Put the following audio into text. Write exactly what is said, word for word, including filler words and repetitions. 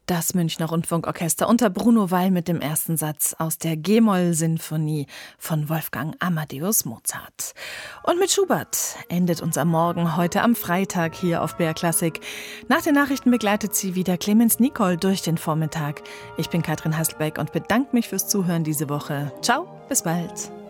Das Münchner Rundfunkorchester unter Bruno Weil mit dem ersten Satz aus der G-Moll-Sinfonie von Wolfgang Amadeus Mozart. Und mit Schubert endet unser Morgen heute am Freitag hier auf B R Klassik. Nach den Nachrichten begleitet sie wieder Clemens Nicol durch den Vormittag. Ich bin Katrin Hasselbeck und bedanke mich fürs Zuhören diese Woche. Ciao, bis bald.